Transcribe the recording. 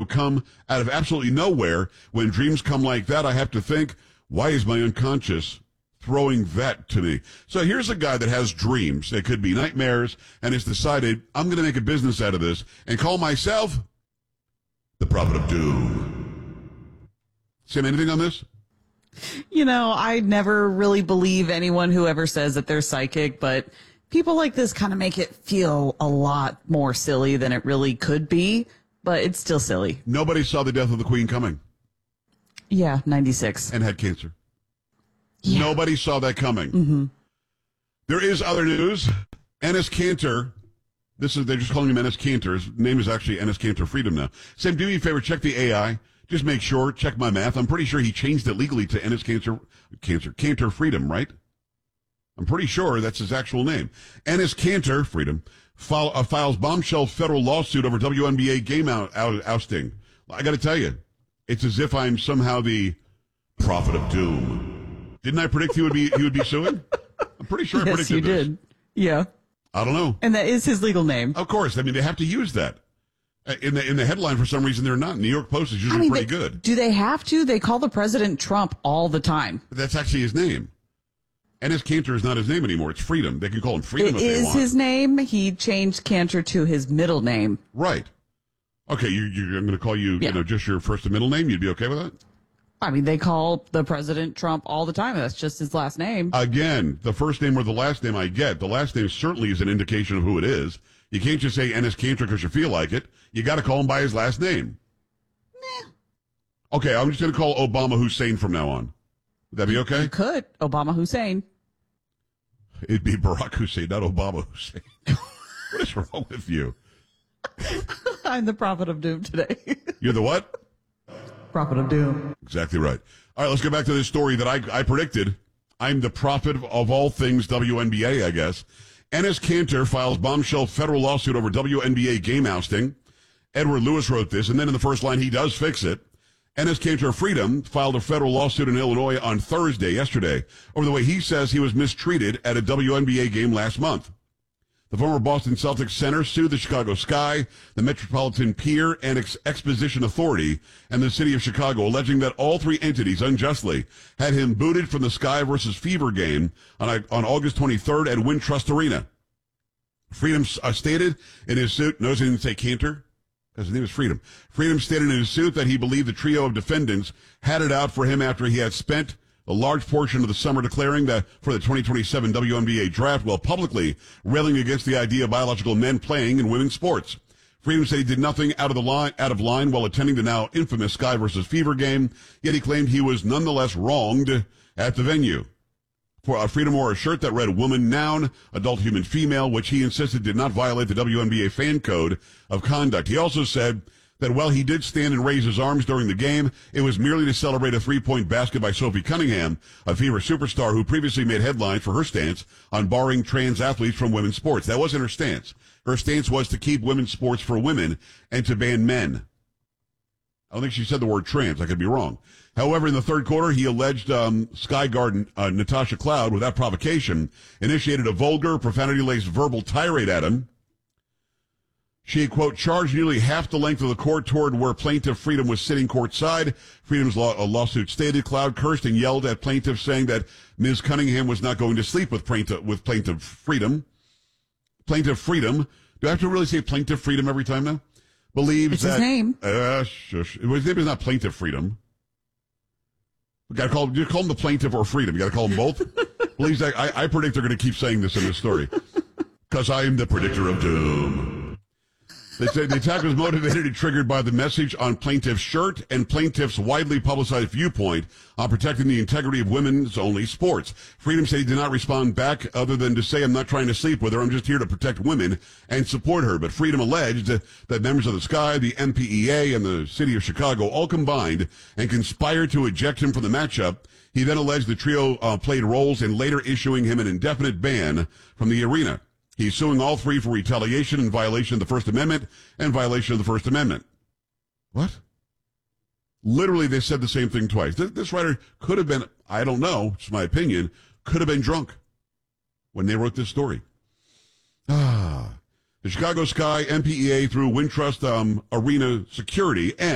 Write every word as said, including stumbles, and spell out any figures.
would come out of absolutely nowhere. When dreams come like that, I have to think, why is my unconscious throwing that to me? So here's a guy that has dreams. They could be nightmares and has decided, I'm going to make a business out of this and call myself the Prophet of Doom. Sam, anything on this? You know, I never really believe anyone who ever says that they're psychic, but people like this kind of make it feel a lot more silly than it really could be, but it's still silly. Nobody saw the death of the Queen coming. Yeah, ninety-six. And had cancer. Yeah. Nobody saw that coming. Mm-hmm. There is other news. Enes Kanter. This is, they're just calling him Enes Kanter. His name is actually Enes Kanter Freedom now. Sam, do me a favor, check the A I. Just make sure, check my math. I'm pretty sure he changed it legally to Enes Kanter, Cancer, Kanter Freedom, right? I'm pretty sure that's his actual name. Enes Kanter Freedom file, uh, files bombshell federal lawsuit over W N B A game out, out, ousting. I got to tell you, it's as if I'm somehow the Prophet of Doom. Didn't I predict he would be he would be suing? I'm pretty sure I yes, predicted you this. did. Yeah. I don't know. And that is his legal name. Of course. I mean, they have to use that. In the in the headline, for some reason, they're not. New York Post is usually I mean, pretty they, good. Do they have to? They call the president Trump all the time. But that's actually his name. Enes Kanter is not his name anymore. It's Freedom. They can call him Freedom It if they is want. his name. He changed Kanter to his middle name. Right. Okay, you, you, I'm going to call you, Yeah. you know, just your first and middle name. You'd be okay with that? I mean, they call the president Trump all the time. That's just his last name. Again, the first name or the last name I get. The last name certainly is an indication of who it is. You can't just say Enes Kanter because you feel like it. You got to call him by his last name. Nah. Okay, I'm just going to call Obama Hussein from now on. Would that be okay? You could. Obama Hussein. It'd be Barack Hussein, not Obama Hussein. What is wrong with you? I'm the Prophet of Doom today. You're the what? Prophet of Doom. Exactly right. All right, let's go back to this story that I, I predicted. I'm the prophet of, of all things W N B A, I guess. Enes Kanter files bombshell federal lawsuit over W N B A game ousting. Edward Lewis wrote this, and then in the first line, he does fix it. Enes Kanter Freedom filed a federal lawsuit in Illinois on Thursday, yesterday, over the way he says he was mistreated at a W N B A game last month. The former Boston Celtics center sued the Chicago Sky, the Metropolitan Pier and Ex- Exposition Authority, and the city of Chicago, alleging that all three entities unjustly had him booted from the Sky versus Fever game on, on August twenty-third at Wintrust Arena. Freedom uh, stated in his suit, notice he didn't say Kanter, because his name is Freedom. Freedom stated in his suit that he believed the trio of defendants had it out for him after he had spent a large portion of the summer declaring that for the twenty twenty-seven W N B A draft while publicly railing against the idea of biological men playing in women's sports. Freedom said he did nothing out of the line, out of line while attending the now infamous Sky versus Fever game, yet he claimed he was nonetheless wronged at the venue. For uh, Freedom wore a shirt that read woman, noun, adult human, female, which he insisted did not violate the W N B A fan code of conduct. He also said that while he did stand and raise his arms during the game, it was merely to celebrate a three-point basket by Sophie Cunningham, a Fever superstar who previously made headlines for her stance on barring trans athletes from women's sports. That wasn't her stance. Her stance was to keep women's sports for women and to ban men. I don't think she said the word trans. I could be wrong. However, in the third quarter, he alleged um, Sky Guard uh, Natasha Cloud, without provocation, initiated a vulgar, profanity-laced verbal tirade at him. She, quote, charged nearly half the length of the court toward where plaintiff Freedom was sitting courtside. Freedom's law, a lawsuit stated Cloud cursed and yelled at plaintiff, saying that Miz Cunningham was not going to sleep with plaintiff, with plaintiff Freedom. Plaintiff Freedom. Do I have to really say plaintiff Freedom every time now? Believes it's that... his name. Uh, shush. His name is not plaintiff Freedom. You gotta call, you call him the plaintiff or Freedom. You gotta call them both. Believes that... I, I predict they're going to keep saying this in this story. Because I am the predictor of doom. They say the attack was motivated and triggered by the message on plaintiff's shirt and plaintiff's widely publicized viewpoint on protecting the integrity of women's only sports. Freedom said he did not respond back other than to say, I'm not trying to sleep with her. I'm just here to protect women and support her. But Freedom alleged that members of the Sky, the M P E A, and the city of Chicago all combined and conspired to eject him from the matchup. He then alleged the trio uh, played roles in later issuing him an indefinite ban from the arena. He's suing all three for retaliation in violation of the First Amendment and violation of the First Amendment. What? Literally, they said the same thing twice. This, this writer could have been, I don't know, it's my opinion, could have been drunk when they wrote this story. Ah. The Chicago Sky, M P E A through Wintrust um, Arena Security, and